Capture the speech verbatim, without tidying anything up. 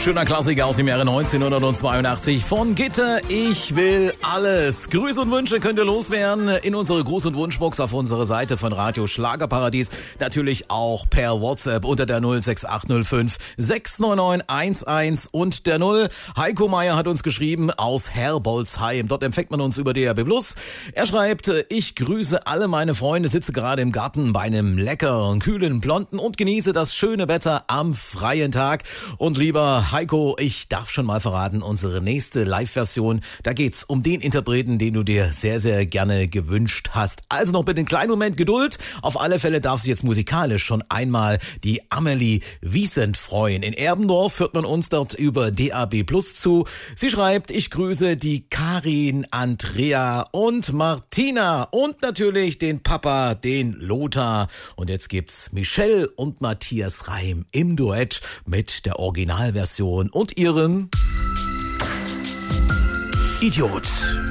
Schöner Klassiker aus dem Jahre neunzehnhundertzweiundachtzig von Gitter. Ich will alles. Grüße und Wünsche könnt ihr loswerden in unsere Gruß- und Wunschbox auf unserer Seite von Radio Schlagerparadies. Natürlich auch per WhatsApp unter der null sechs acht null fünf sechs neun neun eins eins und der null. Heiko Meier hat uns geschrieben aus Herbolzheim. Dort empfängt man uns über D A B plus. Er schreibt, ich grüße alle meine Freunde, sitze gerade im Garten bei einem leckeren, kühlen Blonden und genieße das schöne Wetter am freien Tag. Und lieber Heiko, ich darf schon mal verraten, unsere nächste Live-Version, da geht's um den Interpreten, den du dir sehr, sehr gerne gewünscht hast. Also noch bitte einen kleinen Moment Geduld. Auf alle Fälle darf sich jetzt musikalisch schon einmal die Amelie Wiesent freuen. In Erbendorf hört man uns dort über D A B plus zu. Sie schreibt, ich grüße die Karin, Andrea und Martina und natürlich den Papa, den Lothar. Und jetzt gibt's Michelle und Matthias Reim im Duett mit der Originalversion und ihrem Idiot.